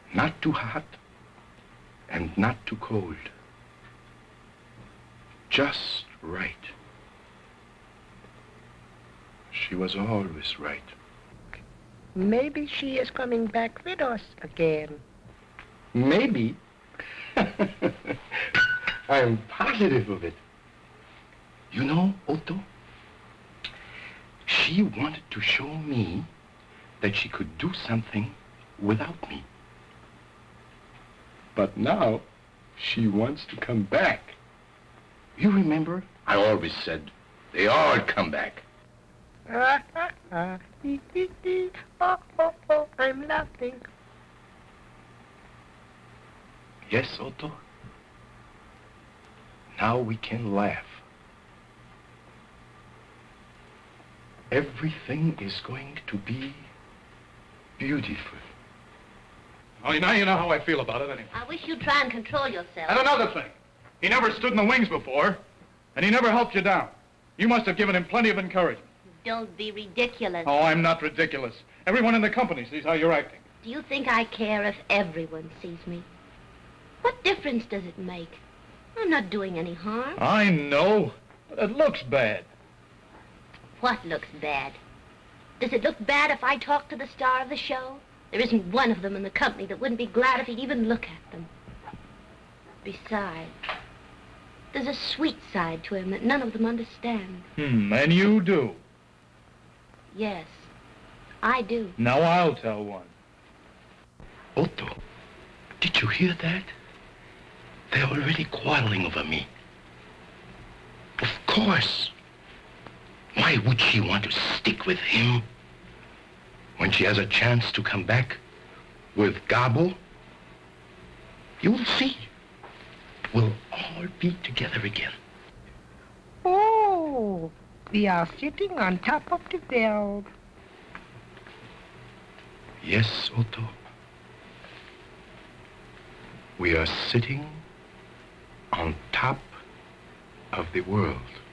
Not too hot and not too cold. Just right. She was always right. Maybe she is coming back with us again. Maybe. I am positive of it. You know, Otto, she wanted to show me that she could do something without me. But now she wants to come back. You remember? I always said they all come back. Oh, I'm laughing. Yes, Otto. Now we can laugh. Everything is going to be beautiful. Oh, now you know how I feel about it anyway. I wish you'd try and control yourself. And another thing. He never stood in the wings before, and he never helped you down. You must have given him plenty of encouragement. Don't be ridiculous. Oh, I'm not ridiculous. Everyone in the company sees how you're acting. Do you think I care if everyone sees me? What difference does it make? I'm not doing any harm. I know, but it looks bad. What looks bad? Does it look bad if I talk to the star of the show? There isn't one of them in the company that wouldn't be glad if he'd even look at them. Besides, there's a sweet side to him that none of them understand. And you do. Yes, I do. Now I'll tell one. Otto, did you hear that? They're already quarreling over me. Of course. Why would she want to stick with him when she has a chance to come back with Gabo? You'll see. We'll all be together again. Oh, we are sitting on top of the world. Yes, Otto. We are sitting on top of the world.